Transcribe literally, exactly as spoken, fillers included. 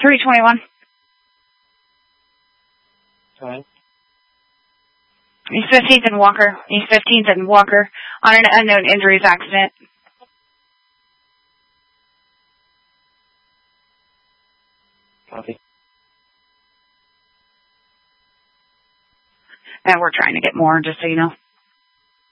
three twenty-one. Okay. East fifteenth and Walker. East fifteenth and Walker on an unknown injuries accident. Copy. And we're trying to get more, just so you know.